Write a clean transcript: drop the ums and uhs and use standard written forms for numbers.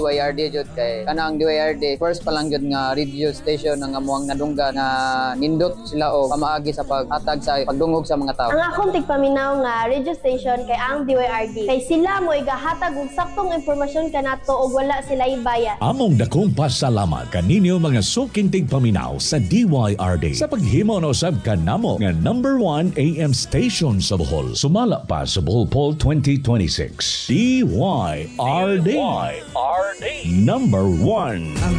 DYRD jud kay kana ang DYRD first pa lang jud nga radio station nga amuang nadungga nga nindot sila og pamaagi sa paghatag sa pagdungog sa mga tao. Ang akong tigpaminaw nga radio station kay ang DYRD kay sila mo igahatag og saktong impormasyon kanato og wala sila ibayad. Among dakong pasalamat kaninyo mga suking tigpaminaw sa DYRD sa paghimo no sab kanamo nga number 1 AM station sa Bohol. Sumala pa sa Bohol Poll 2026. DYRD. Number 1.